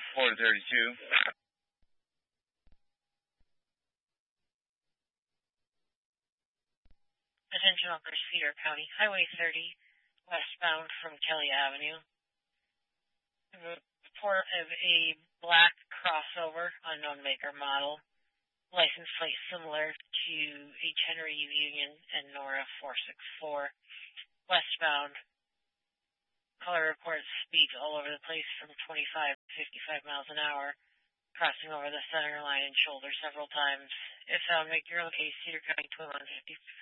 432. Attention Walker, Cedar County, Highway 30, westbound from Kelly Avenue. Report of a black crossover, unknown maker model. License plate similar to H. Henry U. Union and Nora 464. Westbound. Caller reports speeds all over the place from 25 to 55 miles an hour, crossing over the center line and shoulder several times. If found, make your own case, Cedar County 2150